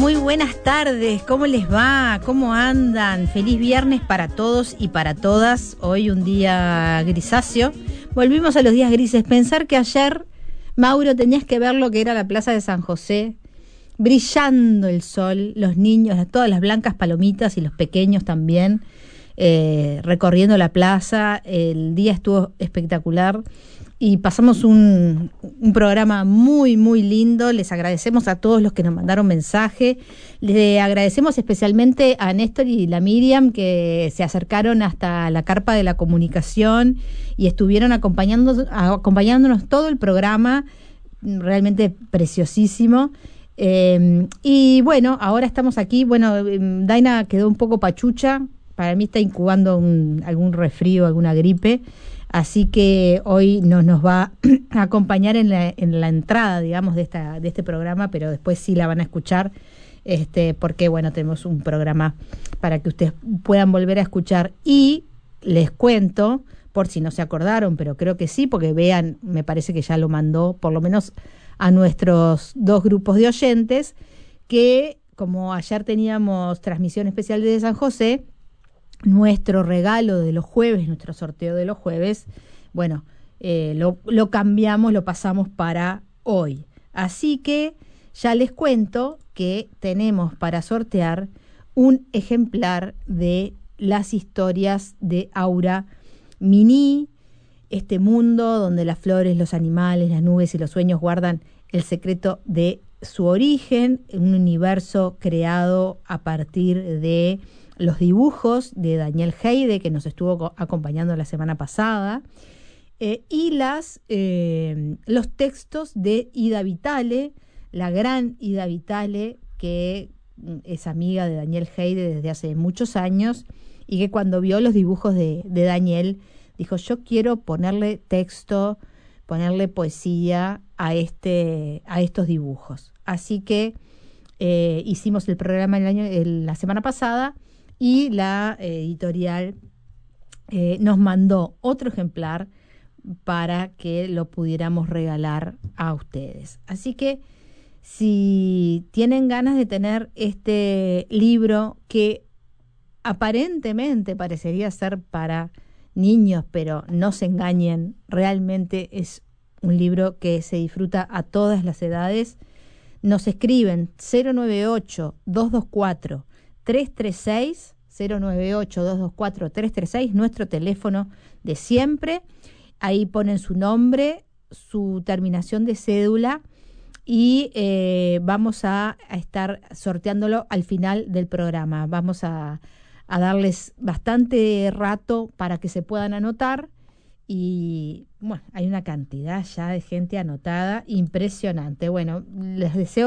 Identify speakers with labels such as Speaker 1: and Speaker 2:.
Speaker 1: muy buenas tardes. ¿Cómo les va? ¿Cómo andan? Feliz viernes para todos y para todas. Hoy un día grisáceo. Volvimos a los días grises. Pensar que ayer, Mauro, tenías que ver lo que era la Plaza de San José, brillando el sol, los niños, todas las blancas palomitas y los pequeños también, recorriendo la plaza. El día estuvo espectacular. Y pasamos un programa muy, muy lindo. Les agradecemos a todos los que nos mandaron mensaje. Le agradecemos especialmente a Néstor y la Miriam, que se acercaron hasta la carpa de la comunicación y estuvieron acompañándonos todo el programa. Realmente preciosísimo. Y bueno, ahora estamos aquí. Bueno, Daina quedó un poco pachucha. Para mí está incubando algún resfrío, alguna gripe. Así que hoy nos va a acompañar en la entrada, digamos, de este programa, pero después sí la van a escuchar, porque bueno, tenemos un programa para que ustedes puedan volver a escuchar. Y les cuento, por si no se acordaron, pero creo que sí, porque vean, me parece que ya lo mandó, por lo menos a nuestros 2 grupos de oyentes, que como ayer teníamos transmisión especial desde San José, nuestro regalo de los jueves, nuestro sorteo de los jueves, bueno, lo cambiamos, lo pasamos para hoy. Así que ya les cuento que tenemos para sortear un ejemplar de las historias de Aura Mini, este mundo donde las flores, los animales, las nubes y los sueños guardan el secreto de su origen, un universo creado a partir de los dibujos de Daniel Heide, que nos estuvo acompañando la semana pasada, y los textos de Ida Vitale, la gran Ida Vitale, que es amiga de Daniel Heide desde hace muchos años, y que cuando vio los dibujos de Daniel, dijo: yo quiero ponerle texto, ponerle poesía a estos dibujos. Así que hicimos el programa la semana pasada, y la editorial nos mandó otro ejemplar para que lo pudiéramos regalar a ustedes. Así que si tienen ganas de tener este libro, que aparentemente parecería ser para niños, pero no se engañen, realmente es un libro que se disfruta a todas las edades, nos escriben 098-224-336, 098-224-336, nuestro teléfono de siempre. Ahí ponen su nombre, su terminación de cédula, y vamos a estar sorteándolo al final del programa. Vamos a darles bastante rato para que se puedan anotar. Y bueno, hay una cantidad ya de gente anotada impresionante. Bueno, les deseo